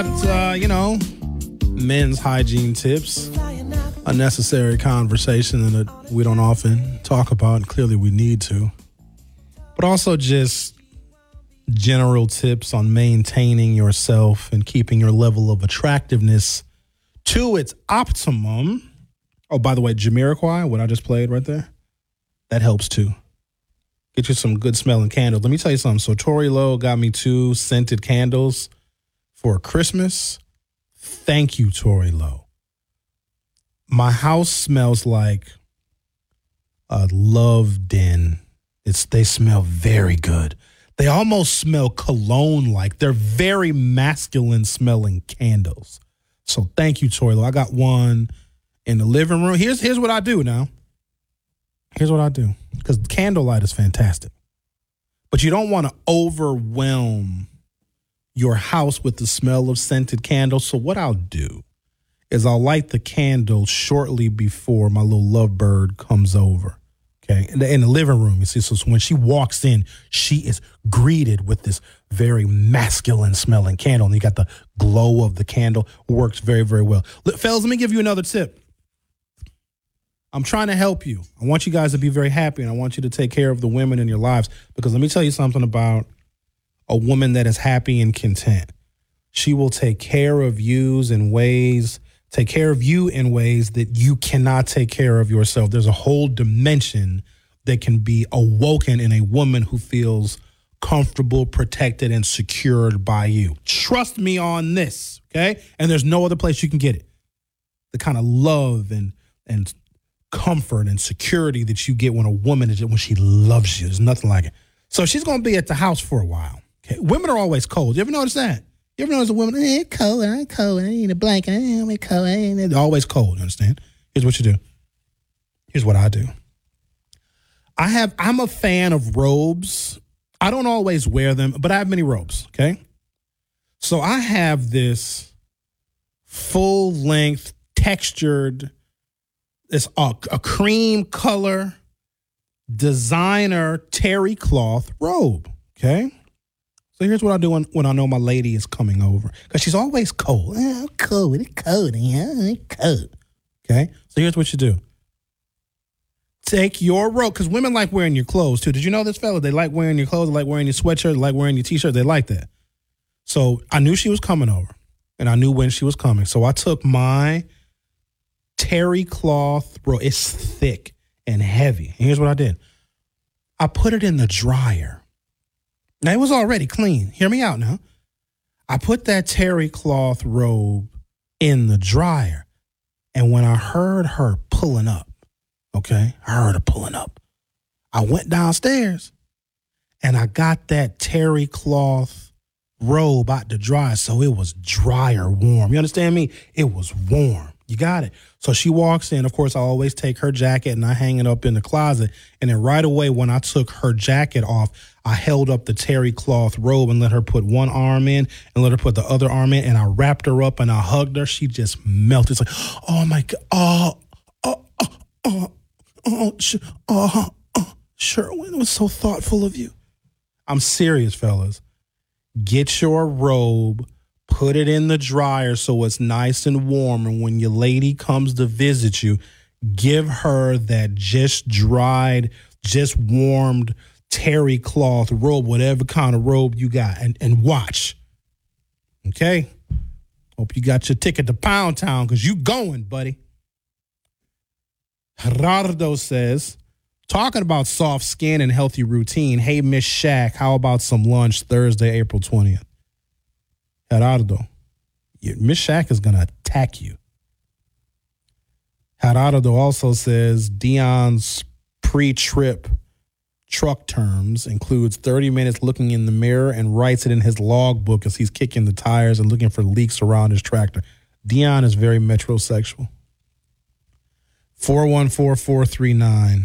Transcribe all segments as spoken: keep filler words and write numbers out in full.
It's, uh, you know, men's hygiene tips, a necessary conversation that we don't often talk about, and clearly we need to. But also just general tips on maintaining yourself and keeping your level of attractiveness to its optimum. Oh, by the way, Jamiroquai, what I just played right there, that helps too. Get you some good smelling candles. Let me tell you something. So Tory Lowe got me two scented candles for Christmas. Thank you, Tory Lowe. My house smells like a love den. It's they smell very good. They almost smell cologne-like. They're very masculine smelling candles. So thank you, Tory Lowe. I got one in the living room. Here's here's what I do now. Here's what I do. Because candlelight is fantastic. But you don't want to overwhelm your house with the smell of scented candles. So what I'll do is I'll light the candle shortly before my little lovebird comes over. Okay, in the, in the living room, you see, so when she walks in, she is greeted with this very masculine smelling candle. And you got the glow of the candle. Works very, very well. Look, fellas, let me give you another tip. I'm trying to help you. I want you guys to be very happy, and I want you to take care of the women in your lives, because let me tell you something about a woman that is happy and content. She will take care of you in ways Take care of you in ways that you cannot take care of yourself. There's a whole dimension that can be awoken in a woman who feels comfortable, protected, and secured by you. Trust me on this, okay? And there's no other place you can get it. The kind of love and and comfort and security that you get when a woman is when she loves you. There's nothing like it. So she's going to be at the house for a while. Okay? Women are always cold. You ever notice that? You ever notice a woman, eh, it's cold, I ain't cold, I need a blanket, eh, I'm cold, I ain't. They're always cold, you understand? Here's what you do. Here's what I do. I have, I'm a fan of robes. I don't always wear them, but I have many robes, okay? So I have this full-length, textured, it's a, a cream color, designer terry cloth robe, okay? So here's what I do when, when I know my lady is coming over. Because she's always cold. Oh, cold. It's cold. Yeah, it's cold. Okay? So here's what you do. Take your robe. Because women like wearing your clothes, too. Did you know this, fella? They like wearing your clothes. They like wearing your sweatshirt. They like wearing your T-shirt. They like that. So I knew she was coming over. And I knew when she was coming. So I took my terry cloth robe. It's thick and heavy. And here's what I did. I put it in the dryer. Now, it was already clean. Hear me out now. I put that terry cloth robe in the dryer. And when I heard her pulling up, okay, I heard her pulling up, I went downstairs and I got that terry cloth robe out the dryer. So it was dryer warm. You understand me? It was warm. You got it. So she walks in. Of course, I always take her jacket and I hang it up in the closet. And then right away, when I took her jacket off, I held up the terry cloth robe and let her put one arm in and let her put the other arm in. And I wrapped her up and I hugged her. She just melted. It's like, oh, my God. Oh, oh, oh, oh, oh, sh- oh, oh, Sherwin, it was so thoughtful of you. I'm serious, fellas. Get your robe. Put it in the dryer so it's nice and warm. And when your lady comes to visit you, give her that just dried, just warmed terry cloth robe, whatever kind of robe you got, and, and watch. Okay? Hope you got your ticket to Pound Town because you going, buddy. Gerardo says, talking about soft skin and healthy routine, hey, Miss Shaq, how about some lunch Thursday, April twentieth? Gerardo, Miss Shaq is going to attack you. Gerardo also says Dion's pre-trip truck terms includes thirty minutes looking in the mirror and writes it in his logbook as he's kicking the tires and looking for leaks around his tractor. Dion is very metrosexual. four one four, four three nine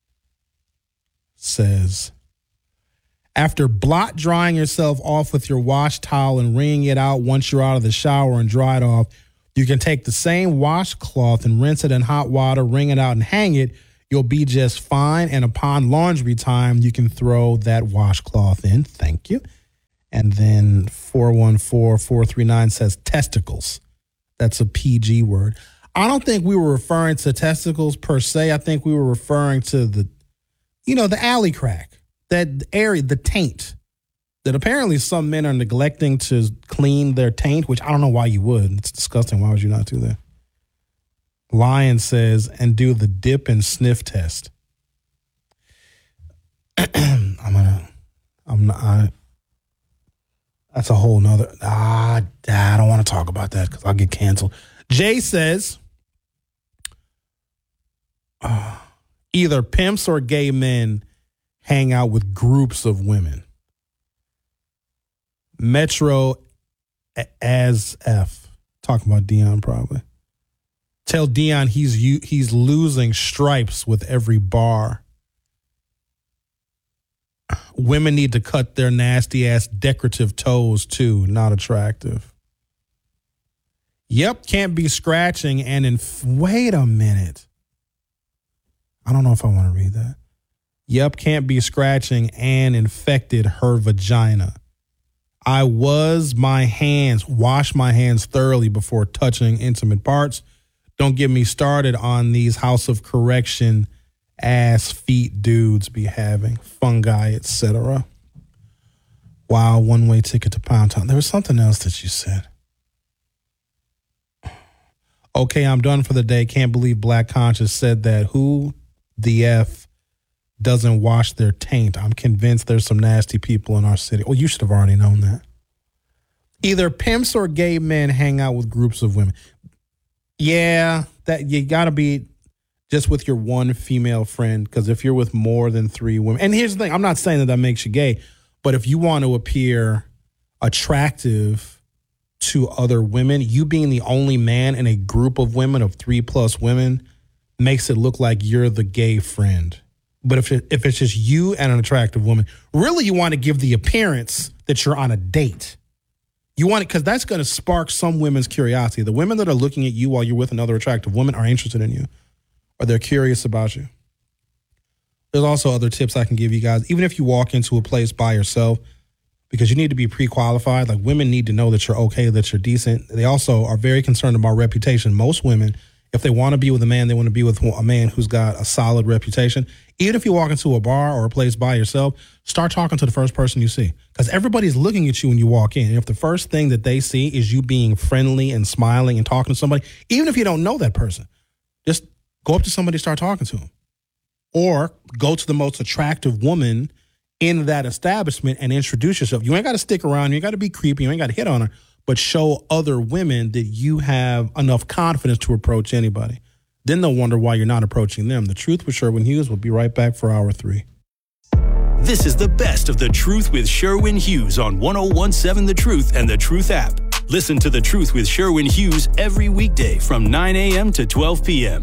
says, after blot drying yourself off with your wash towel and wringing it out once you're out of the shower and dried off, you can take the same washcloth and rinse it in hot water, wring it out, and hang it. You'll be just fine. And upon laundry time, you can throw that washcloth in. Thank you. And then four one four, four three nine says testicles. That's a P G word. I don't think we were referring to testicles per se. I think we were referring to the, you know, the alley crack, that area, the taint, that apparently some men are neglecting to clean their taint, which I don't know why you would. It's disgusting. Why would you not do that? Lion says, and do the dip and sniff test. I'm gonna, I'm not, I, that's a whole nother, ah, I don't want to talk about that because I'll get canceled. Jay says, uh, either pimps or gay men hang out with groups of women. Metro as F, talking about Dion probably. Tell Dion he's he's losing stripes with every bar. Women need to cut their nasty ass decorative toes too. Not attractive. Yep, can't be scratching and in. Wait a minute. I don't know if I want to read that. Yep, can't be scratching and infected her vagina. I was my hands, wash my hands thoroughly before touching intimate parts. Don't get me started on these House of Correction ass feet dudes be having fungi, et cetera. Wow, one-way ticket to Pound Town. There was something else that you said. Okay, I'm done for the day. Can't believe Black Conscious said that. Who the F doesn't wash their taint? I'm convinced there's some nasty people in our city. Well, you should have already known that. Either pimps or gay men hang out with groups of women. Yeah, that you got to be just with your one female friend, because if you're with more than three women, and here's the thing, I'm not saying that that makes you gay, but if you want to appear attractive to other women, you being the only man in a group of women of three plus women makes it look like you're the gay friend. But if it, if it's just you and an attractive woman, really you want to give the appearance that you're on a date. You want it because that's going to spark some women's curiosity. The women that are looking at you while you're with another attractive woman are interested in you, or they're curious about you. There's also other tips I can give you guys. Even if you walk into a place by yourself, because you need to be pre-qualified. Like, women need to know that you're okay, that you're decent. They also are very concerned about reputation. Most women, if they want to be with a man, they want to be with a man who's got a solid reputation. Even if you walk into a bar or a place by yourself, start talking to the first person you see, because everybody's looking at you when you walk in. And if the first thing that they see is you being friendly and smiling and talking to somebody, even if you don't know that person, just go up to somebody and start talking to them. Or go to the most attractive woman in that establishment and introduce yourself. You ain't got to stick around. You ain't got to be creepy. You ain't got to hit on her, but show other women that you have enough confidence to approach anybody. Then they'll wonder why you're not approaching them. The Truth with Sherwin Hughes will be right back for hour three. This is the best of The Truth with Sherwin Hughes on one oh one seven The Truth and The Truth app. Listen to The Truth with Sherwin Hughes every weekday from nine a.m. to twelve p.m.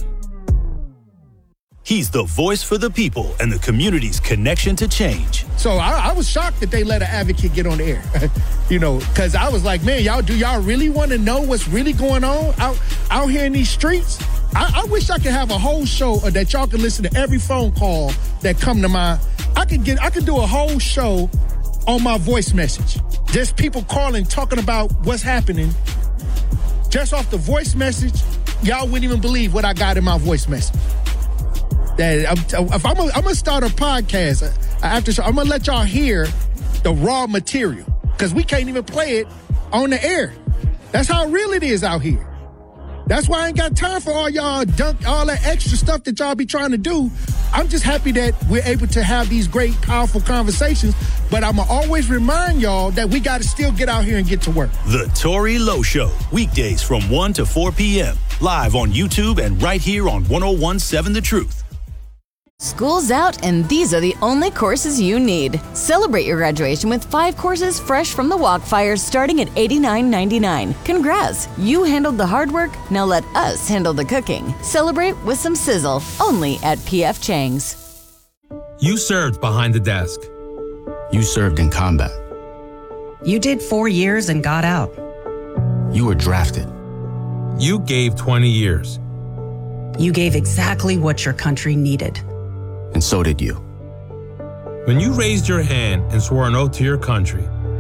He's the voice for the people and the community's connection to change. So I, I was shocked that they let an advocate get on the air, you know, because I was like, man, y'all, do y'all really want to know what's really going on out, out here in these streets? I, I wish I could have a whole show that y'all could listen to every phone call that come to my, I could get, I could do a whole show on my voice message. Just people calling, talking about what's happening. Just off the voice message, y'all wouldn't even believe what I got in my voice message. That I'm, if I'm gonna I'm start a podcast after show, I'm gonna let y'all hear the raw material, because we can't even play it on the air. That's how real it is out here. That's why I ain't got time for all y'all dunk, all that extra stuff that y'all be trying to do. I'm just happy that we're able to have these great, powerful conversations. But I'm going to always remind y'all that we got to still get out here and get to work. The Tory Lowe Show, weekdays from one to four p.m. Live on YouTube and right here on one oh one seven The Truth. School's out, and these are the only courses you need. Celebrate your graduation with five courses fresh from the Walkfire starting at eighty-nine ninety-nine. Congrats, you handled the hard work, now let us handle the cooking. Celebrate with some sizzle, only at P F Chang's. You served behind the desk. You served in combat. You did four years and got out. You were drafted. You gave twenty years. You gave exactly what your country needed. And so did you. When you raised your hand and swore an oath to your country,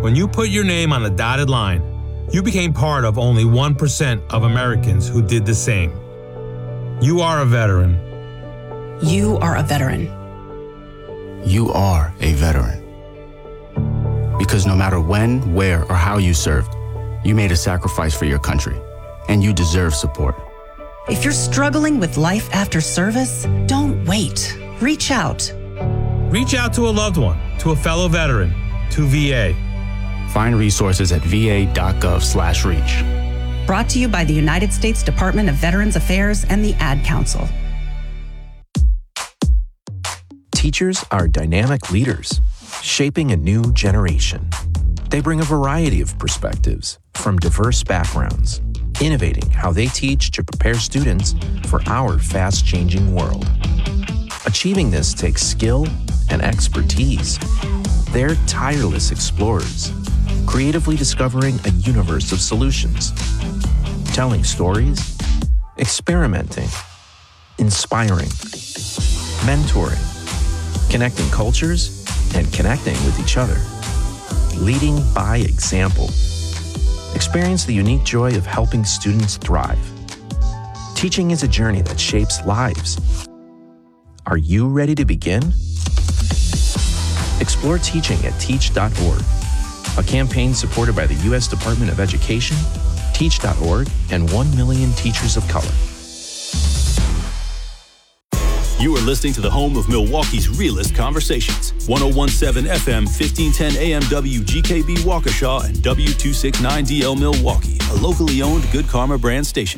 When you put your name on a dotted line, you became part of only one percent of Americans who did the same. You are a veteran. You are a veteran. You are a veteran. Because no matter when, where, or how you served, you made a sacrifice for your country, and you deserve support. If you're struggling with life after service, don't wait. Reach out. Reach out to a loved one, to a fellow veteran, to V A. Find resources at va.gov slash reach. Brought to you by the United States Department of Veterans Affairs and the Ad Council. Teachers are dynamic leaders, shaping a new generation. They bring a variety of perspectives from diverse backgrounds, innovating how they teach to prepare students for our fast-changing world. Achieving this takes skill and expertise. They're tireless explorers, creatively discovering a universe of solutions, telling stories, experimenting, inspiring, mentoring, connecting cultures, and connecting with each other, leading by example. Experience the unique joy of helping students thrive. Teaching is a journey that shapes lives. Are you ready to begin? Explore teaching at teach dot org, a campaign supported by the U S Department of Education, teach dot org, and one million teachers of color. You are listening to the home of Milwaukee's realest conversations. one oh one point seven F M, fifteen ten A M W G K B Waukesha and W two sixty-nine D L Milwaukee, a locally owned Good Karma brand station.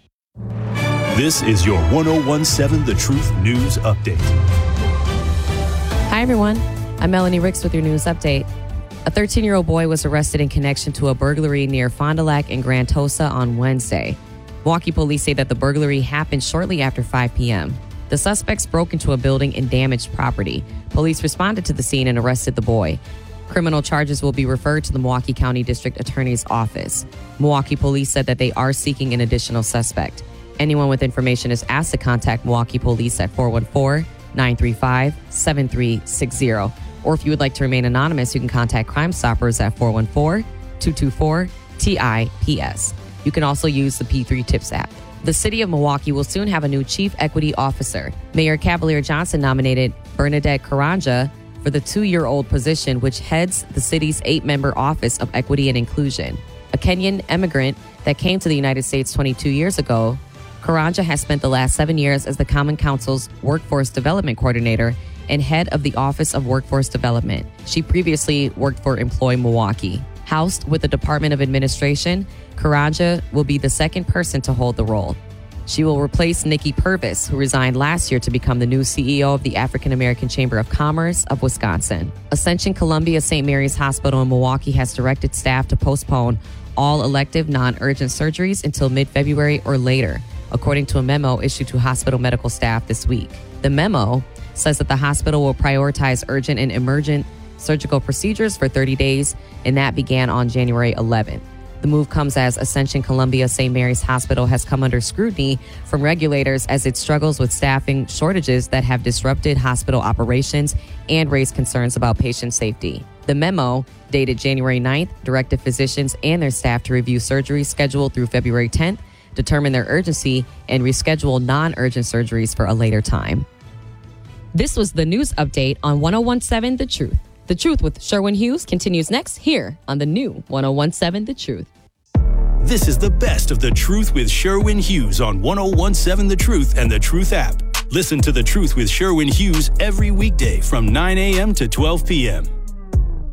This is your one oh one point seven The Truth News Update. Hi, everyone. I'm Melanie Ricks with your news update. A thirteen-year-old boy was arrested in connection to a burglary near Fond du Lac and Grand Tosa on Wednesday. Milwaukee police say that the burglary happened shortly after five p.m. The suspects broke into a building and damaged property. Police responded to the scene and arrested the boy. Criminal charges will be referred to the Milwaukee County District Attorney's Office. Milwaukee police said that they are seeking an additional suspect. Anyone with information is asked to contact Milwaukee Police at four one four, nine three five, seven three six zero. Or if you would like to remain anonymous, you can contact Crime Stoppers at four one four, two two four, T I P S. You can also use the P three Tips app. The city of Milwaukee will soon have a new chief equity officer. Mayor Cavalier Johnson nominated Bernadette Karanja for the two-year-old position, which heads the city's eight-member Office of Equity and Inclusion. A Kenyan immigrant that came to the United States twenty-two years ago, Karanja has spent the last seven years as the Common Council's Workforce Development Coordinator and head of the Office of Workforce Development. She previously worked for Employ Milwaukee. Housed with the Department of Administration, Karanja will be the second person to hold the role. She will replace Nikki Purvis, who resigned last year to become the new C E O of the African American Chamber of Commerce of Wisconsin. Ascension Columbia Saint Mary's Hospital in Milwaukee has directed staff to postpone all elective non-urgent surgeries until mid-February or later, according to a memo issued to hospital medical staff this week. The memo says that the hospital will prioritize urgent and emergent surgical procedures for thirty days, and that began on January eleventh. The move comes as Ascension Columbia Saint Mary's Hospital has come under scrutiny from regulators as it struggles with staffing shortages that have disrupted hospital operations and raised concerns about patient safety. The memo, dated January ninth, directed physicians and their staff to review surgeries scheduled through February tenth, determine their urgency, and reschedule non-urgent surgeries for a later time. This was the news update on one oh one point seven The Truth. The Truth with Sherwin Hughes continues next here on the new one oh one point seven The Truth. This is the best of The Truth with Sherwin Hughes on one oh one point seven The Truth and The Truth app. Listen to The Truth with Sherwin Hughes every weekday from nine a.m. to twelve p.m.